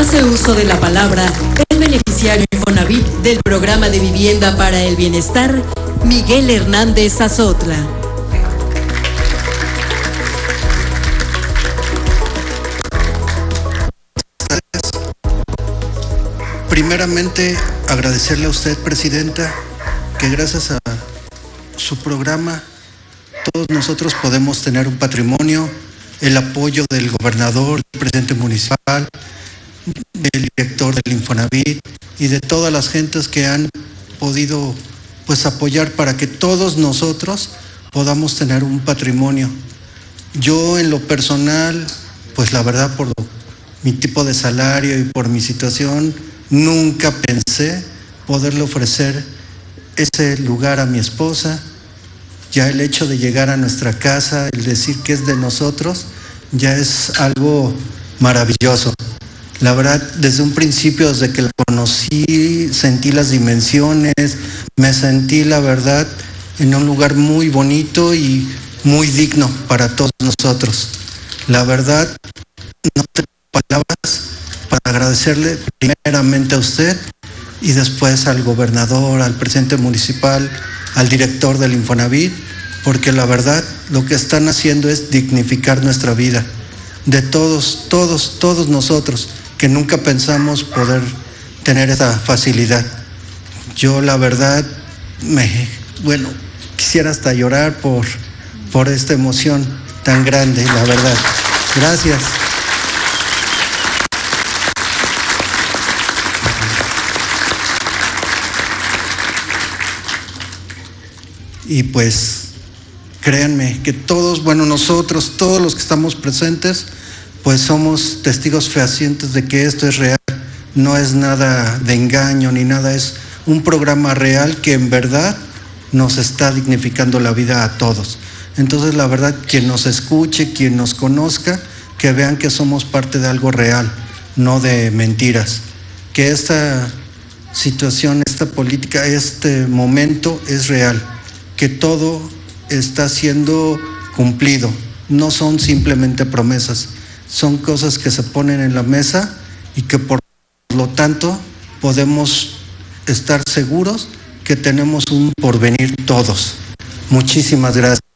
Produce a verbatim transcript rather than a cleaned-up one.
Hace uso de la palabra el beneficiario Infonavit del Programa de Vivienda para el Bienestar, Miguel Hernández Azotla. Primeramente, agradecerle a usted, Presidenta, que gracias a su programa todos nosotros podemos tener un patrimonio, el apoyo del gobernador, del presidente municipal, del director del Infonavit y de todas las gentes que han podido pues apoyar para que todos nosotros podamos tener un patrimonio. Yo en lo personal, pues la verdad por mi tipo de salario y por mi situación, nunca pensé poderle ofrecer ese lugar a mi esposa. Ya el hecho de llegar a nuestra casa, el decir que es de nosotros, ya es algo maravilloso. La verdad, desde un principio, desde que la conocí, sentí las dimensiones, me sentí, la verdad, en un lugar muy bonito y muy digno para todos nosotros. La verdad, no tengo palabras para agradecerle primeramente a usted y después al gobernador, al presidente municipal, al director del Infonavit, porque la verdad lo que están haciendo es dignificar nuestra vida, de todos, todos, todos nosotros, que nunca pensamos poder tener esa facilidad. Yo la verdad, me, bueno, quisiera hasta llorar por, por esta emoción tan grande, la verdad. Gracias. Y pues, créanme que todos, bueno, nosotros, todos los que estamos presentes, pues somos testigos fehacientes de que esto es real, no es nada de engaño ni nada, es un programa real que en verdad nos está dignificando la vida a todos. Entonces, la verdad, quien nos escuche, quien nos conozca, que vean que somos parte de algo real, no de mentiras, que esta situación, esta política, este momento es real, que todo está siendo cumplido, no son simplemente promesas, son cosas que se ponen en la mesa y que por lo tanto podemos estar seguros que tenemos un porvenir todos. Muchísimas gracias.